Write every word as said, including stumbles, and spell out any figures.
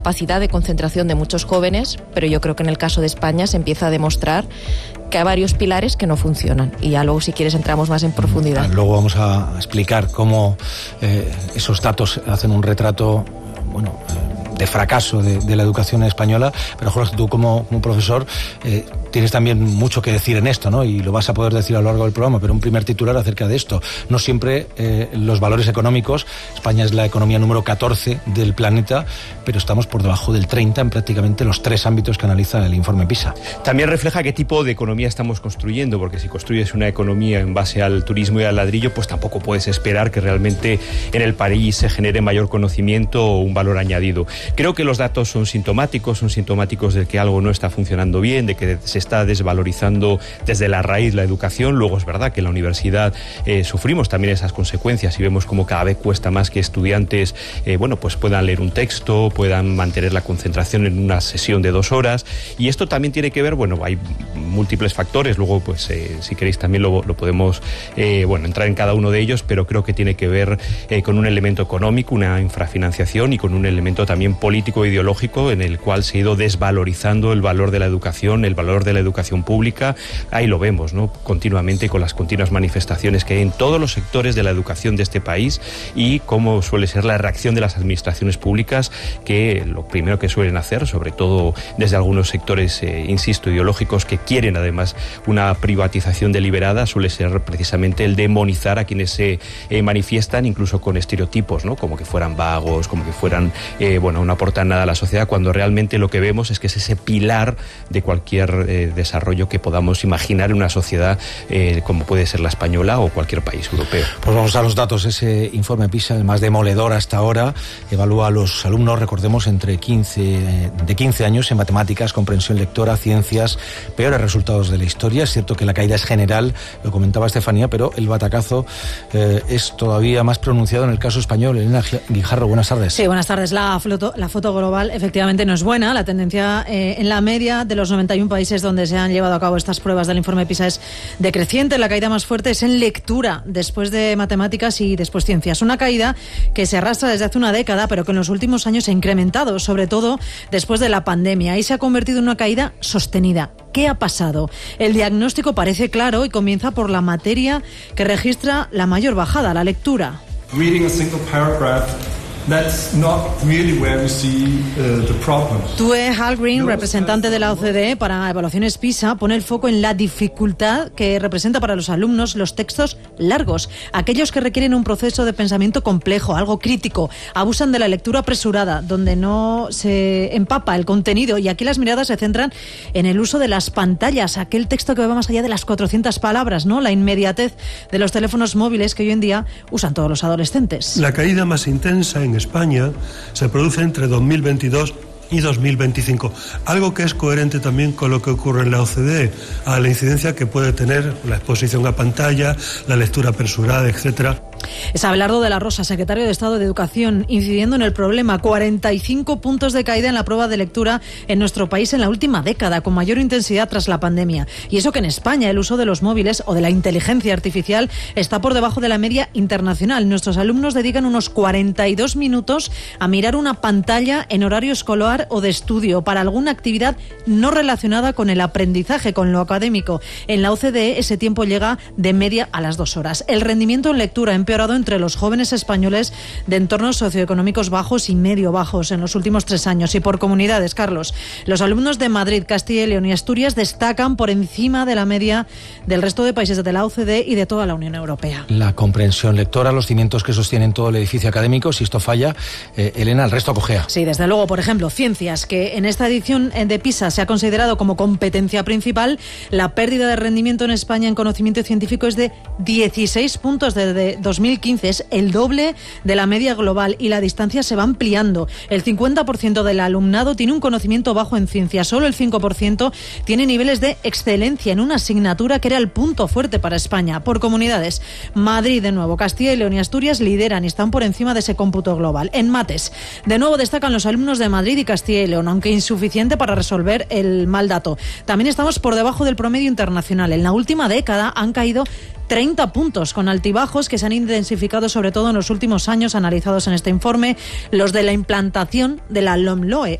capacidad de concentración de muchos jóvenes, pero yo creo que en el caso de España se empieza a demostrar que hay varios pilares que no funcionan, y ya luego, si quieres, entramos más en profundidad. Luego vamos a explicar cómo eh, esos datos hacen un retrato, bueno, eh, de fracaso de, de la educación española, pero Jorge, tú como, como profesor eh, tienes también mucho que decir en esto, ¿no? Y lo vas a poder decir a lo largo del programa, pero un primer titular acerca de esto. No siempre eh, los valores económicos, España es la economía número catorce del planeta, pero estamos por debajo del treinta en prácticamente los tres ámbitos que analiza el informe PISA. También refleja qué tipo de economía estamos construyendo, porque si construyes una economía en base al turismo y al ladrillo, pues tampoco puedes esperar que realmente en el país se genere mayor conocimiento o un valor añadido. Creo que los datos son sintomáticos, son sintomáticos de que algo no está funcionando bien, de que se está desvalorizando desde la raíz la educación. Luego es verdad que en la universidad eh, sufrimos también esas consecuencias y vemos como cada vez cuesta más que estudiantes eh, bueno, pues puedan leer un texto, puedan mantener la concentración en una sesión de dos horas, y esto también tiene que ver, bueno, hay múltiples factores, luego pues eh, si queréis también lo, lo podemos eh, bueno, entrar en cada uno de ellos, pero creo que tiene que ver eh, con un elemento económico, una infrafinanciación, y con un elemento también político e ideológico en el cual se ha ido desvalorizando el valor de la educación, el valor de la educación pública. Ahí lo vemos, ¿no? Continuamente, con las continuas manifestaciones que hay en todos los sectores de la educación de este país, y cómo suele ser la reacción de las administraciones públicas, que lo primero que suelen hacer, sobre todo desde algunos sectores, eh, insisto, ideológicos, que quieren además una privatización deliberada, suele ser precisamente el demonizar a quienes se eh, manifiestan, incluso con estereotipos, ¿no? Como que fueran vagos, como que fueran, eh, bueno, no aportan nada a la sociedad, cuando realmente lo que vemos es que es ese pilar de cualquier eh, desarrollo que podamos imaginar en una sociedad eh, como puede ser la española o cualquier país europeo. Pues vamos a los datos. Ese informe PISA, el más demoledor hasta ahora, evalúa a los alumnos, recordemos, entre quince, de quince años en matemáticas, comprensión lectora, ciencias, peores resultados de la historia. Es cierto que la caída es general, lo comentaba Estefanía, pero el batacazo eh, es todavía más pronunciado en el caso español. Elena Guijarro, buenas tardes. Sí, buenas tardes. La foto, la foto global efectivamente no es buena. La tendencia eh, en la media de los noventa y uno países donde se han llevado a cabo estas pruebas del informe PISA es decreciente. La caída más fuerte es en lectura, después de matemáticas y después ciencias. Una caída que se arrastra desde hace una década, pero que en los últimos años se ha incrementado, sobre todo después de la pandemia, y se ha convertido en una caída sostenida. ¿Qué ha pasado? El diagnóstico parece claro y comienza por la materia que registra la mayor bajada, la lectura. Reading a single paragraph, that's not really where we see uh, the problem. Tue Hallgren, representante de la O C D E para evaluaciones PISA, pone el foco en la dificultad que representa para los alumnos los textos largos, aquellos que requieren un proceso de pensamiento complejo, algo crítico, abusan de la lectura apresurada, donde no se empapa el contenido, y aquí las miradas se centran en el uso de las pantallas, aquel texto que va más allá de las cuatrocientas palabras, ¿no? La inmediatez de los teléfonos móviles que hoy en día usan todos los adolescentes. La caída más intensa en España se produce entre dos mil veintidós y dos mil veinticinco, algo que es coherente también con lo que ocurre en la O C D E, a la incidencia que puede tener la exposición a pantalla, la lectura apresurada, etcétera. Es Abelardo de la Rosa, secretario de Estado de Educación, incidiendo en el problema. cuarenta y cinco puntos de caída en la prueba de lectura en nuestro país en la última década, con mayor intensidad tras la pandemia. Y eso que en España el uso de los móviles o de la inteligencia artificial está por debajo de la media internacional. Nuestros alumnos dedican unos cuarenta y dos minutos a mirar una pantalla en horario escolar o de estudio para alguna actividad no relacionada con el aprendizaje, con lo académico. En la O C D E ese tiempo llega de media a las dos horas. El rendimiento en lectura empeorado entre los jóvenes españoles de entornos socioeconómicos bajos y medio bajos en los últimos tres años. Y por comunidades, Carlos, los alumnos de Madrid, Castilla y León y Asturias destacan por encima de la media del resto de países de la O C D E y de toda la Unión Europea. La comprensión lectora, los cimientos que sostienen todo el edificio académico, si esto falla, eh, Elena, el resto cojea. Sí, desde luego. Por ejemplo, ciencias, que en esta edición de PISA se ha considerado como competencia principal. La pérdida de rendimiento en España en conocimiento científico es de dieciséis puntos desde dos mil quince, es el doble de la media global, y la distancia se va ampliando. El cincuenta por ciento del alumnado tiene un conocimiento bajo en ciencias, solo el cinco por ciento tiene niveles de excelencia en una asignatura que era el punto fuerte para España. Por comunidades, Madrid de nuevo, Castilla y León y Asturias lideran y están por encima de ese cómputo global. En mates, de nuevo destacan los alumnos de Madrid y Castilla y León, aunque insuficiente para resolver el mal dato. También estamos por debajo del promedio internacional. En la última década han caído treinta puntos, con altibajos que se han intensificado sobre todo en los últimos años analizados en este informe, los de la implantación de la LOMLOE,